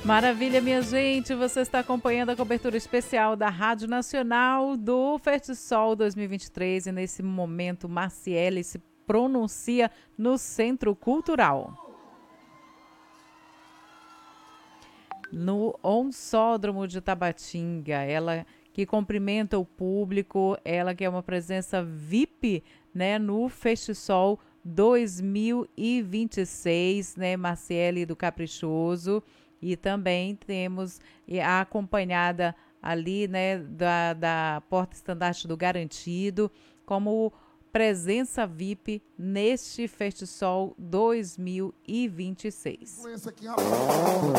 Maravilha, minha gente, você está acompanhando a cobertura especial da Rádio Nacional do Festisol 2023 e nesse momento Marciele se pronuncia no Centro Cultural. No Onsódromo de Tabatinga, ela que cumprimenta o público, ela que é uma presença VIP, né, no Festisol 2026, né, Marciele do Caprichoso. E também temos a acompanhada ali, né, da porta-estandarte do Garantido, como presença VIP neste Festisol 2026.